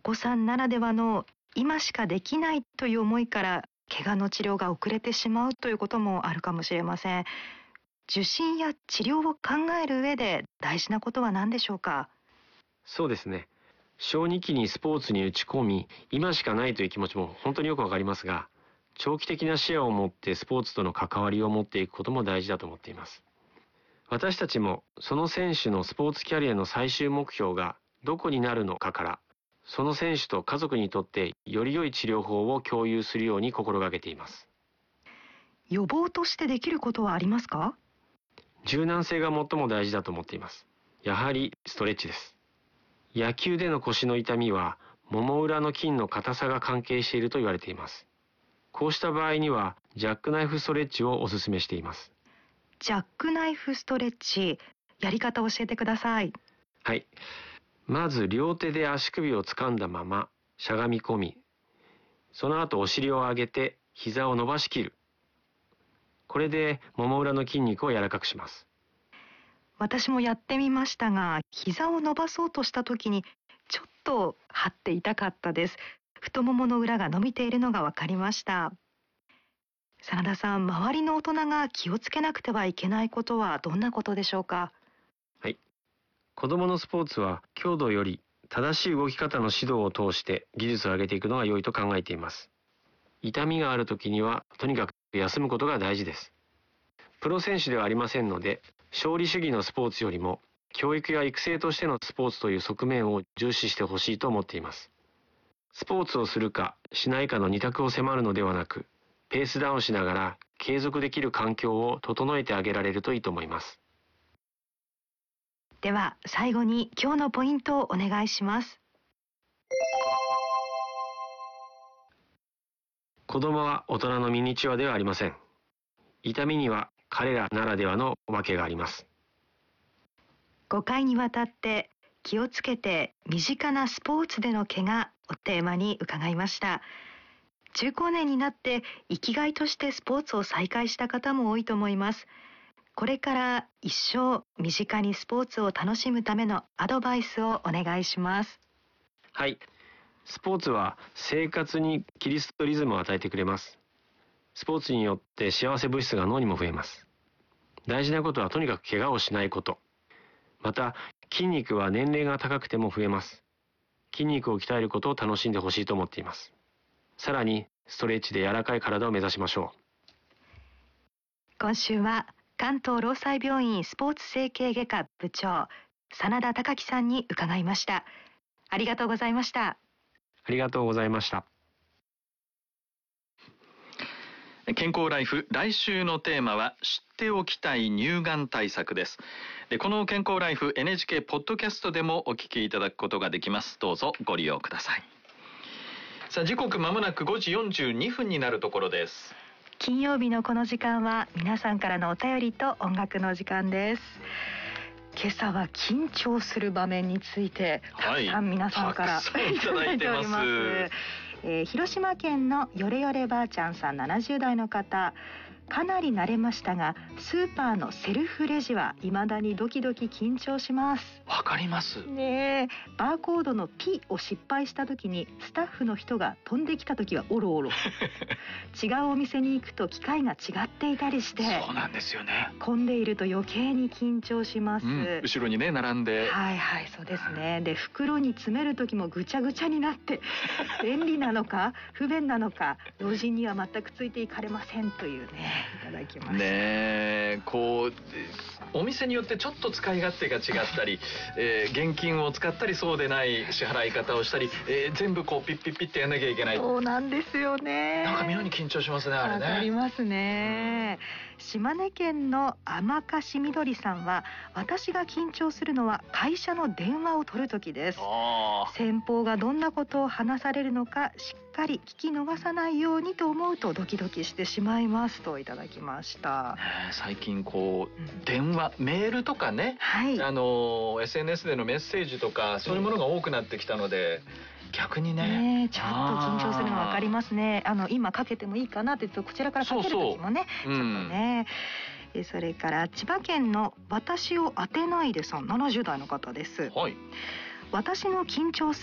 子さんならではの今しかできないという思いから怪我の治療が遅れてしまうということもあるかもしれません。受診や治療を考える上で大事なことは何でしょうか？ そうですね。小児期にスポーツに打ち込み、今しかないという気持ちも本当によくわかりますが、長期的な視野を持ってスポーツとの関わりを持っていくことも大事だと思っています。私たちもその選手のスポーツキャリアの最終目標がどこになるのかから、その選手と家族にとってより良い治療法を共有するように心がけています。 予防としてできることはありますか？ 柔軟性が最も大事だと思っています。やはりストレッチです。野球での腰の痛みは、もも裏の筋の硬さが関係していると言われています。こうした場合には、ジャックナイフストレッチをお勧めしています。 ジャックナイフストレッチ、やり方を教えてください。 はい。まず両手で足首を掴んだまましゃがみ込み、その後お尻を上げて膝を伸ばしきる。これでもも裏の筋肉を柔らかくします。 私もやってみましたが、膝を伸ばそうとした時にちょっと張って痛かったです。太ももの裏が伸びているのが分かりました。真田さん、周りの大人が気をつけなくてはいけないことはどんなことでしょうか？ はい。子どものスポーツは強度より正しい動き方の指導を通して技術を上げていくのが良いと考えています。痛みがあるときにはとにかく休むことが大事です。プロ選手ではありませんので、勝利主義のスポーツよりも教育や育成としてのスポーツという側面を重視してほしいと思っています。スポーツをするかしないかの二択を迫るのではなく、ペースダウンしながら継続できる環境を整えてあげられるといいと思います。 では最後に今日のポイントをお願いします。 子供は大人のミニチュアではありません。痛みには彼らならではの訳があります。 5回にわたって気をつけて身近なスポーツでの怪我をテーマに伺いました。中高年になって生きがいとしてスポーツを再開した方も多いと思います。これから一生身近にスポーツを楽しむためのアドバイスをお願いします。 はい。スポーツは生活に規律とリズムを与えてくれます。スポーツによって幸せ物質が脳にも増えます。大事なことはとにかく怪我をしないこと。また、筋肉は年齢が高くても増えます。筋肉を鍛えることを楽しんでほしいと思っています。さらに、ストレッチで柔らかい体を目指しましょう。 今週は関東労災病院スポーツ整形外科部長、真田孝樹さんに伺いました。ありがとうございました。 ありがとうございました。 健康ライフ、来週のテーマは知っておきたい乳がん対策です。この健康ライフ NHK ポッドキャストでもお聞きいただくことができます。どうぞご利用ください。さあ、時刻まもなく5時42分になるところです。 金曜日のこの時間は皆さんからのお便りと音楽の時間です。今朝は緊張する場面についてたくさん皆さんから、 たくさんいただいてます。 広島県のよれよればあちゃんさん70代の方、かなり慣れましたがスーパーのセルフレジは未だにドキドキ緊張します。 わかりますねえ、バーコードのピを失敗した時にスタッフの人が飛んできた時はおろおろ違うお店に行くと機械が違っていたりしてそうなんですよね。 混んでいると余計に緊張します、 後ろにね並んで、 はいはい、そうですね。で、袋に詰める時もぐちゃぐちゃになって便利なのか不便なのか、老人には全くついていかれませんというね、いただきました。 ねえ、こうお店によってちょっと使い勝手が違ったり、現金を使ったりそうでない支払い方をしたり、全部こうピッピッピッってやんなきゃいけない。 そうなんですよね。 なんか妙に緊張しますね、あれね。 わかりますね。島根県の甘かしみどりさんは、私が緊張するのは会社の電話を取る時です。先方がどんなことを話されるのかしっかり聞き逃さないようにと思うとドキドキしてしまいますといただきました。 最近こう、電話メールとかね、 はい、 SNS でのメッセージとかそういうものが多くなってきたので、逆にね、 ちょっと緊張するのが分かりますね。今かけてもいいかなって言うとこちらからかける時もね、ちょっとね。それから千葉県の私を当てないでさん70代の方です。 はい、 私の緊張する